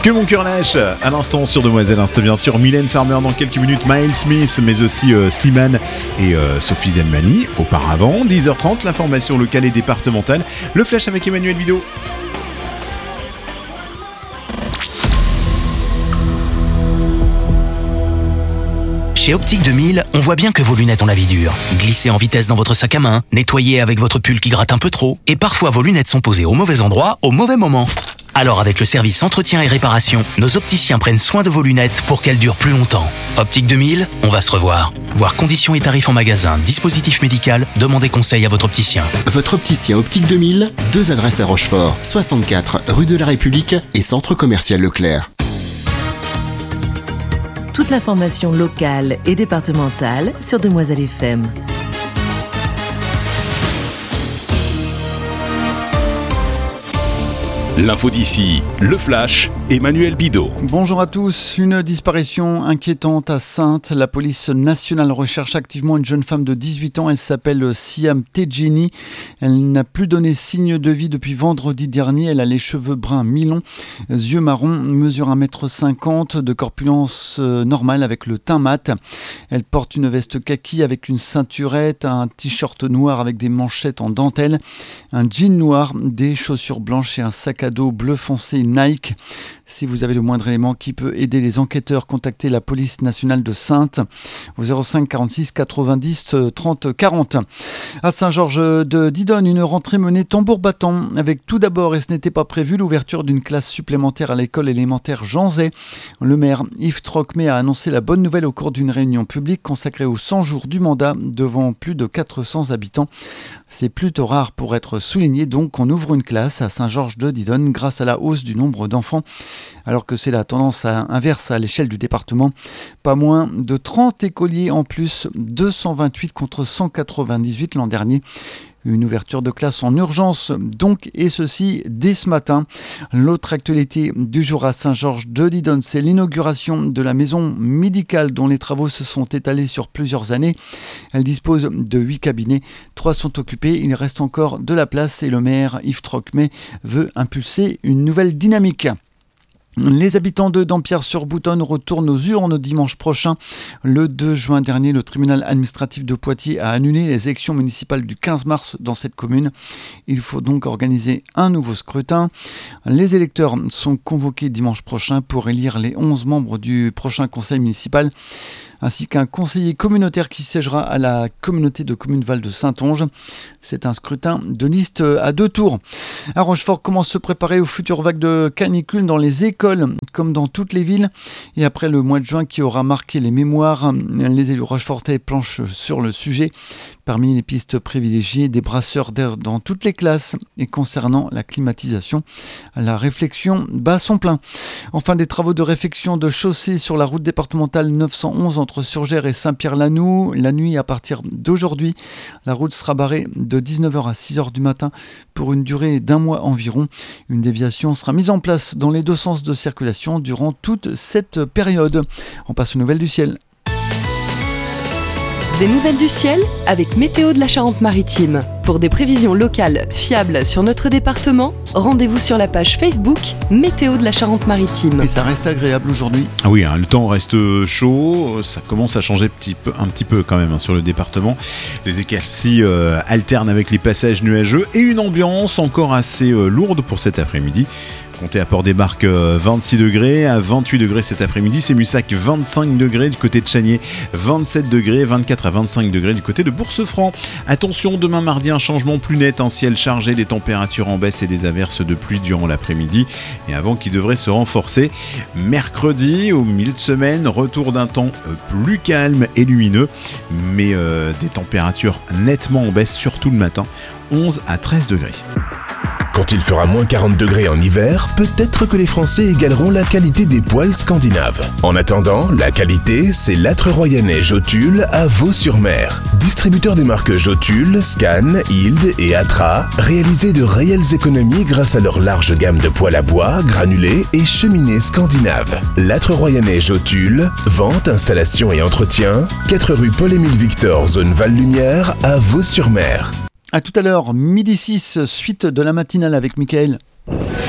Que mon cœur lâche à l'instant sur Demoiselle Inst, bien sûr. Mylène Farmer dans quelques minutes, Miles Smith, mais aussi Slimane et Sophie Zelmani. Auparavant, 10h30, l'information locale et départementale. Le flash avec Emmanuel Bidot. Chez Optique 2000, on voit bien que vos lunettes ont la vie dure. Glissez en vitesse dans votre sac à main, nettoyez avec votre pull qui gratte un peu trop, et parfois vos lunettes sont posées au mauvais endroit, au mauvais moment. Alors avec le service entretien et réparation, nos opticiens prennent soin de vos lunettes pour qu'elles durent plus longtemps. Optique 2000, on va se revoir. Voir conditions et tarifs en magasin, dispositif médical, demandez conseil à votre opticien. Votre opticien Optique 2000, 2 adresses à Rochefort, 64 rue de la République et centre commercial Leclerc. Toute l'information locale et départementale sur Demoiselle FM. L'info d'ici, le flash, Emmanuel Bidot. Bonjour à tous. Une disparition inquiétante à Saintes. La police nationale recherche activement une jeune femme de 18 ans. Elle s'appelle Siam Tejeni. Elle n'a plus donné signe de vie depuis vendredi dernier. Elle a les cheveux bruns mi-longs, yeux marrons, mesure 1m50, de corpulence normale avec le teint mat. Elle porte une veste kaki avec une ceinturette, un t-shirt noir avec des manchettes en dentelle, un jean noir, des chaussures blanches et un sac à dos bleu foncé Nike. Si vous avez le moindre élément qui peut aider les enquêteurs, contactez la police nationale de Saintes au 05 46 90 30 40. À Saint-Georges de Didonne, une rentrée menée tambour battant avec tout d'abord, et ce n'était pas prévu, l'ouverture d'une classe supplémentaire à l'école élémentaire Jean Zay. Le maire Yves Trocmé a annoncé la bonne nouvelle au cours d'une réunion publique consacrée aux 100 jours du mandat devant plus de 400 habitants. C'est plutôt rare pour être souligné, donc qu'on ouvre une classe à Saint-Georges de Didonne grâce à la hausse du nombre d'enfants, alors que c'est la tendance inverse à l'échelle du département. Pas moins de 30 écoliers en plus, 228 contre 198 l'an dernier. Une ouverture de classe en urgence, donc, et ceci dès ce matin. L'autre actualité du jour à Saint-Georges de Didonne, c'est l'inauguration de la maison médicale dont les travaux se sont étalés sur plusieurs années. Elle dispose de 8 cabinets, 3 sont occupés, il reste encore de la place et le maire Yves Trocmé veut impulser une nouvelle dynamique. Les habitants de Dampierre-sur-Boutonne retournent aux urnes dimanche prochain. Le 2 juin dernier, le tribunal administratif de Poitiers a annulé les élections municipales du 15 mars dans cette commune. Il faut donc organiser un nouveau scrutin. Les électeurs sont convoqués dimanche prochain pour élire les 11 membres du prochain conseil municipal, ainsi qu'un conseiller communautaire qui siégera à la communauté de communes Val de Saintonge. C'est un scrutin de liste à 2 tours. À Rochefort, comment se préparer aux futures vagues de canicule dans les écoles, comme dans toutes les villes. Et après le mois de juin qui aura marqué les mémoires, les élus rochefortais planchent sur le sujet. Parmi les pistes privilégiées, des brasseurs d'air dans toutes les classes. Et concernant la climatisation, la réflexion bat son plein. Enfin, des travaux de réfection de chaussée sur la route départementale 911 entre Surgères et Saint-Pierre-Lanou. La nuit, à partir d'aujourd'hui, la route sera barrée de 19h à 6h du matin pour une durée d'1 mois environ. Une déviation sera mise en place dans les 2 sens de circulation durant toute cette période. On passe aux nouvelles du ciel. Des nouvelles du ciel avec Météo de la Charente-Maritime. Pour des prévisions locales fiables sur notre département, rendez-vous sur la page Facebook Météo de la Charente-Maritime. Et ça reste agréable aujourd'hui. Ah oui, le temps reste chaud, ça commence à changer un petit peu quand même sur le département. Les éclaircies alternent avec les passages nuageux et une ambiance encore assez lourde pour cet après-midi. Comptez à Port-des-Barques 26 degrés, à 28 degrés cet après-midi, c'est Mussac 25 degrés du côté de Chanier, 27 degrés, 24 à 25 degrés du côté de Bourse-Franc. Attention, demain mardi, un changement plus net, un ciel chargé, des températures en baisse et des averses de pluie durant l'après-midi, et avant qui devrait se renforcer. Mercredi, au milieu de semaine, retour d'un temps plus calme et lumineux, mais des températures nettement en baisse, surtout le matin, 11 à 13 degrés. Quand il fera moins 40 degrés en hiver, peut-être que les Français égaleront la qualité des poêles scandinaves. En attendant, la qualité, c'est l'âtre royannais Jotule à Vaux-sur-Mer. Distributeur des marques Jotule, Scan, Hild et Atra, réalisez de réelles économies grâce à leur large gamme de poêles à bois, granulés et cheminées scandinaves. L'âtre royannais Jotule, vente, installation et entretien, 4 rue Paul-Émile Victor, zone Val-Lumière à Vaux-sur-Mer. A tout à l'heure, midi 6, suite de la matinale avec Mickaël.